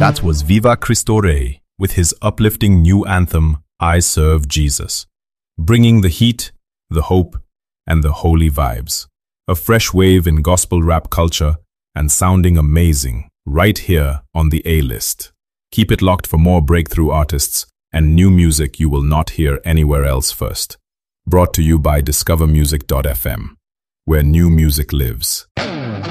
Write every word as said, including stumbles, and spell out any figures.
That was Viva Cristo Rey with his uplifting new anthem, I Serve Jesus, bringing the heat, the hope, and the holy vibes. A fresh wave in gospel rap culture and sounding amazing right here on the A-List. Keep it locked for more breakthrough artists and new music you will not hear anywhere else first. Brought to you by discover music dot f m, where new music lives.